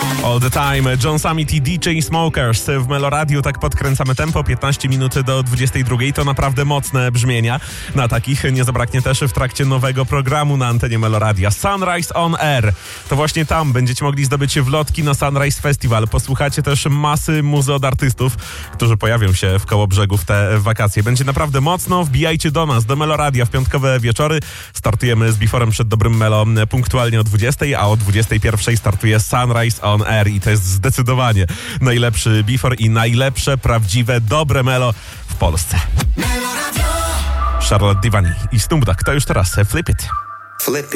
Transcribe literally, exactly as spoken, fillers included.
All the time, John Summit i D J Smokers w Meloradiu. Tak podkręcamy tempo, piętnaście minut do dwudziestej drugiej. To naprawdę mocne brzmienia. Na takich nie zabraknie też w trakcie nowego programu na antenie Meloradia. Sunrise on Air. To właśnie tam będziecie mogli zdobyć wlotki na Sunrise Festival. Posłuchacie też masy muzy od artystów, którzy pojawią się w Kołobrzegu w te wakacje. Będzie naprawdę mocno. Wbijajcie do nas, do Meloradia w piątkowe wieczory. Startujemy z Beforem przed dobrym Melo punktualnie o dwudziestej, a o dwudziestej pierwszej startuje Sunrise on Air. I to jest zdecydowanie najlepszy Before i najlepsze, prawdziwe, dobre Melo w Polsce. Charlotte Divani i Snoop Dogg to już teraz Flip It. Flip It.